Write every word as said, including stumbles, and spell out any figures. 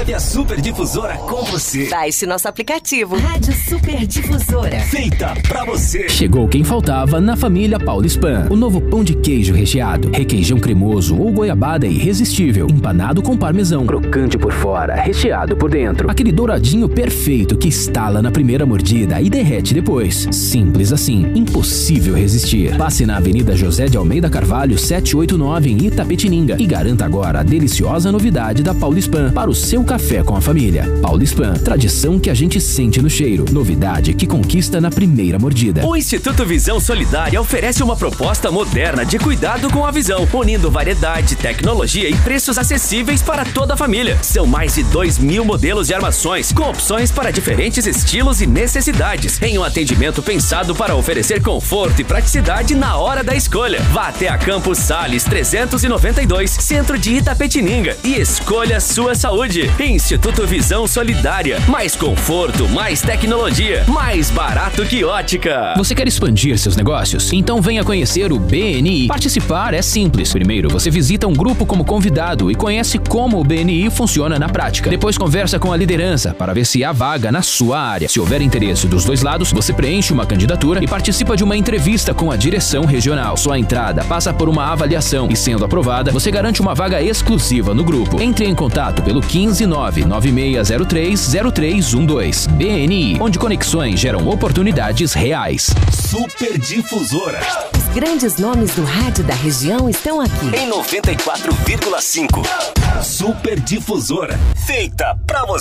Leve a Super Difusora com você. Baixe nosso aplicativo. Rádio Super Difusora. Feita pra você. Chegou quem faltava na família Paulispan. O novo pão de queijo recheado, requeijão cremoso ou goiabada irresistível, empanado com parmesão, crocante por fora, recheado por dentro. Aquele douradinho perfeito que estala na primeira mordida e derrete depois. Simples assim, impossível resistir. Passe na Avenida José de Almeida Carvalho, setecentos e oitenta e nove em Itapetininga e garanta agora a deliciosa novidade da Paulispan para o seu café com a família. Paulispan, tradição que a gente sente no cheiro, novidade que conquista na primeira mordida. O Instituto Visão Solidária oferece uma proposta moderna de cuidado com a visão, unindo variedade, tecnologia e preços acessíveis para toda a família. São mais de dois mil modelos de armações, com opções para diferentes estilos e necessidades, em um atendimento pensado para oferecer conforto e praticidade na hora da escolha. Vá até a Campos Sales trezentos e noventa e dois, centro de Itapetininga, e escolha sua saúde. Instituto Visão Solidária. Mais conforto, mais tecnologia, mais barato que ótica. Você quer expandir seus negócios? Então venha conhecer o B N I. Participar é simples. Primeiro, você visita um grupo como convidado e conhece como o B N I funciona na prática. Depois conversa com a liderança para ver se há vaga na sua área. Se houver interesse dos dois lados, você preenche uma candidatura e participa de uma entrevista com a direção regional. Sua entrada passa por uma avaliação e, sendo aprovada, você garante uma vaga exclusiva no grupo. Entre em contato pelo quinze nove nove seis zero três zero três um dois. B N I, onde conexões geram oportunidades reais. Super Difusora. Os grandes nomes do rádio da região estão aqui. Em noventa e quatro vírgula cinco. Super Difusora. Feita pra você.